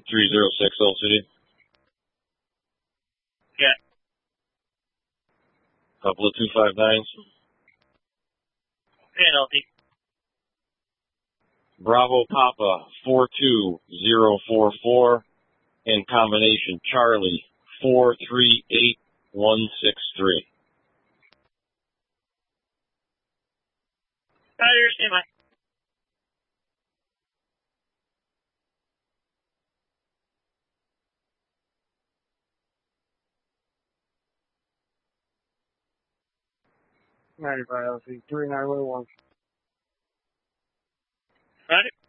306 LCD. Yeah. Couple of 259s. Penalty. Bravo Papa 42044 and combination Charlie 438163. Roger, stand by. LC 3911. Roger.